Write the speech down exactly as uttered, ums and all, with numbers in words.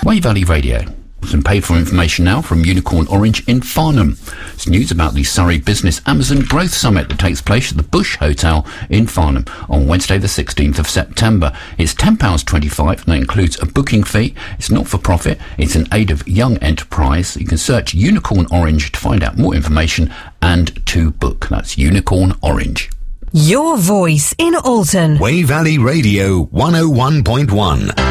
Wave Valley Radio. Some paid-for information now from Unicorn Orange in Farnham. It's news about the Surrey Business Amazon Growth Summit that takes place at the Bush Hotel in Farnham on Wednesday the sixteenth of September. It's ten pounds twenty-five and that includes a booking fee. It's not for profit. It's an aid of young enterprise. You can search Unicorn Orange to find out more information and to book. That's Unicorn Orange. Your voice in Alton. Wave Valley Radio one oh one point one.